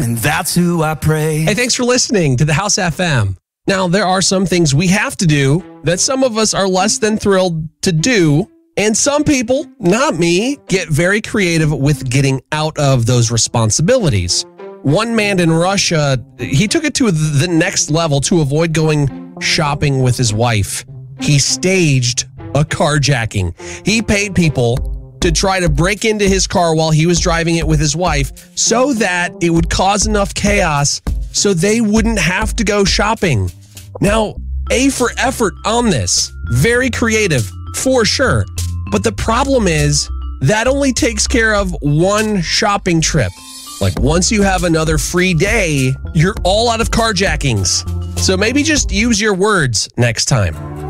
and that's who I pray. Hey, thanks for listening to the House FM. Now, there are some things we have to do that some of us are less than thrilled to do. And some people, not me, get very creative with getting out of those responsibilities. One man in Russia, he took it to the next level to avoid going shopping with his wife. He staged a carjacking. He paid people to try to break into his car while he was driving it with his wife so that it would cause enough chaos so they wouldn't have to go shopping. Now, A for effort on this. Very creative, for sure. But the problem is that only takes care of one shopping trip. Like once you have another free day, you're all out of carjackings. So maybe just use your words next time.